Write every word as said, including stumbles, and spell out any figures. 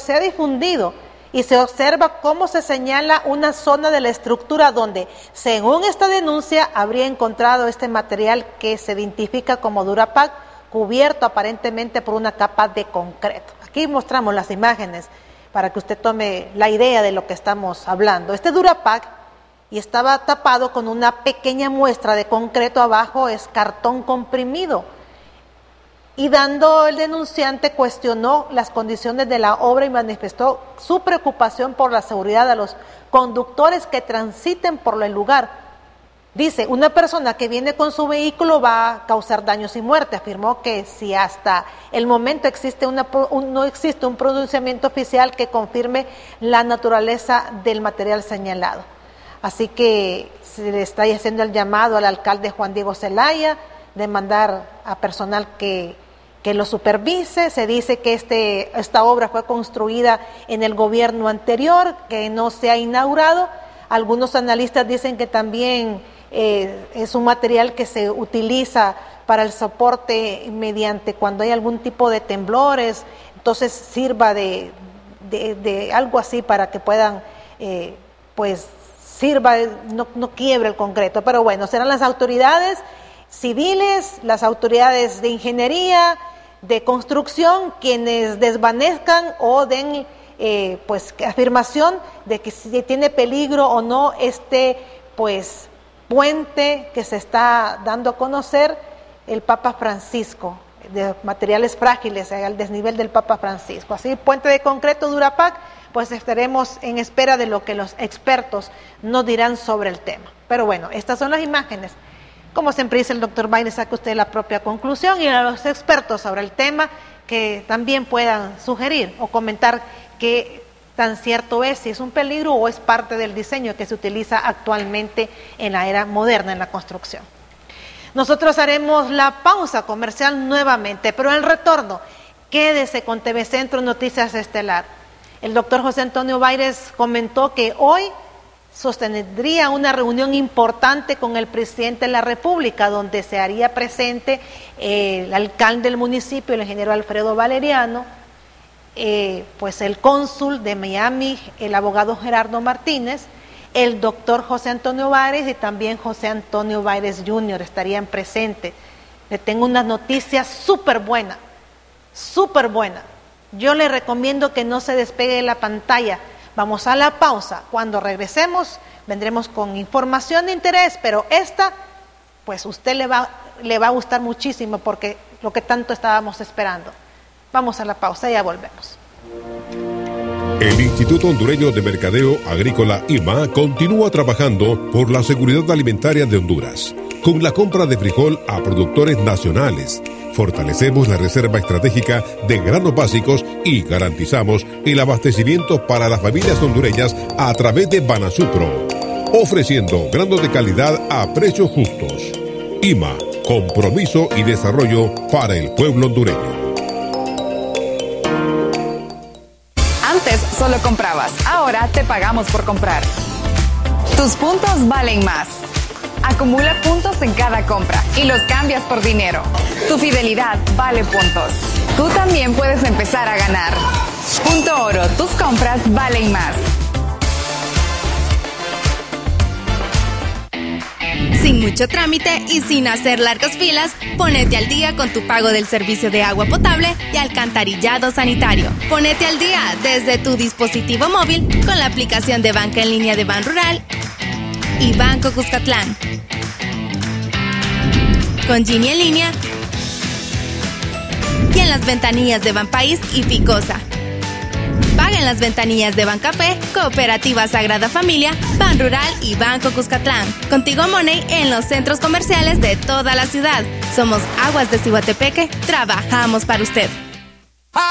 se ha difundido y se observa cómo se señala una zona de la estructura donde, según esta denuncia, habría encontrado este material que se identifica como Durapac, cubierto aparentemente por una capa de concreto. Aquí mostramos las imágenes para que usted tome la idea de lo que estamos hablando. Este Durapac, y estaba tapado con una pequeña muestra de concreto abajo, es cartón comprimido. Y dando el denunciante cuestionó las condiciones de la obra y manifestó su preocupación por la seguridad de los conductores que transiten por el lugar. Dice, una persona que viene con su vehículo va a causar daños y muerte. Afirmó que si hasta el momento existe una, un, no existe un pronunciamiento oficial que confirme la naturaleza del material señalado. Así que se le está haciendo el llamado al alcalde Juan Diego Zelaya de mandar a personal que, que lo supervise. Se dice que este, esta obra fue construida en el gobierno anterior, que no se ha inaugurado. Algunos analistas dicen que también eh, es un material que se utiliza para el soporte mediante cuando hay algún tipo de temblores, entonces sirva de, de, de algo así para que puedan, eh, pues, sirva, no, no quiebre el concreto. Pero bueno, serán las autoridades civiles, las autoridades de ingeniería, de construcción, quienes desvanezcan o den eh, pues afirmación de que si tiene peligro o no este pues puente que se está dando a conocer, el Papa Francisco, de materiales frágiles al desnivel del Papa Francisco. Así, puente de concreto Durapac, pues estaremos en espera de lo que los expertos nos dirán sobre el tema. Pero bueno, estas son las imágenes. Como siempre dice el doctor Baile, saque usted la propia conclusión, y a los expertos sobre el tema que también puedan sugerir o comentar qué tan cierto es, si es un peligro o es parte del diseño que se utiliza actualmente en la era moderna en la construcción. Nosotros haremos la pausa comercial nuevamente, pero en el retorno, quédese con T V Centro Noticias Estelar. El doctor José Antonio Baires comentó que hoy sostendría una reunión importante con el presidente de la República, donde se haría presente eh, el alcalde del municipio, el ingeniero Alfredo Valeriano, eh, pues el cónsul de Miami, el abogado Gerardo Martínez, el doctor José Antonio Baires y también José Antonio Baires junior estarían presentes. Le tengo una noticia súper buena, súper buena. Yo le recomiendo que no se despegue de la pantalla. Vamos a la pausa. Cuando regresemos, vendremos con información de interés, pero esta, pues usted le va, le va a gustar muchísimo porque lo que tanto estábamos esperando. Vamos a la pausa y ya volvemos. El Instituto Hondureño de Mercadeo Agrícola I M A continúa trabajando por la seguridad alimentaria de Honduras. Con la compra de frijol a productores nacionales, fortalecemos la reserva estratégica de granos básicos y garantizamos el abastecimiento para las familias hondureñas a través de Banasupro, ofreciendo granos de calidad a precios justos. I M A, compromiso y desarrollo para el pueblo hondureño. Antes solo comprabas, ahora te pagamos por comprar. Tus puntos valen más. Acumula puntos en cada compra y los cambias por dinero. Tu fidelidad vale puntos. Tú también puedes empezar a ganar. Punto Oro, tus compras valen más. Sin mucho trámite y sin hacer largas filas, ponete al día con tu pago del servicio de agua potable y alcantarillado sanitario. Ponete al día desde tu dispositivo móvil con la aplicación de banca en línea de Banrural y Banco Cuscatlán. Con Gini en línea y en las ventanillas de Banpaís y Ficosa. Paga en las ventanillas de Bancafé, Cooperativa Sagrada Familia, Banrural y Banco Cuscatlán. Contigo Money en los centros comerciales de toda la ciudad. Somos Aguas de Ciguatepeque, trabajamos para usted.